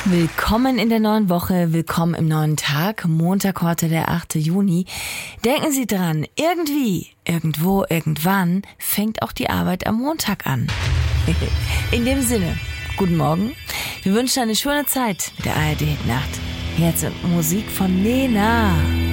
Willkommen in der neuen Woche, willkommen im neuen Tag, Montag heute der 8. Juni. Denken Sie dran, irgendwie, irgendwo, irgendwann fängt auch die Arbeit am Montag an. In dem Sinne, guten Morgen, wir wünschen eine schöne Zeit mit der ARD Nacht. Jetzt Musik von Nena.